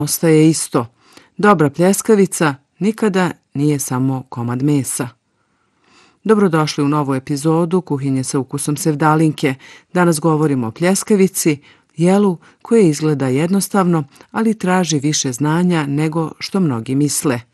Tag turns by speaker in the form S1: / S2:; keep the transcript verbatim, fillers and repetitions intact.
S1: ostaje isto. Dobra pljeskavica nikada nije samo komad mesa. Dobrodošli u novu epizodu Kuhinje sa ukusom sevdalinke. Danas govorimo o pljeskavici, jelu koje izgleda jednostavno, ali traži više znanja nego što mnogi misle.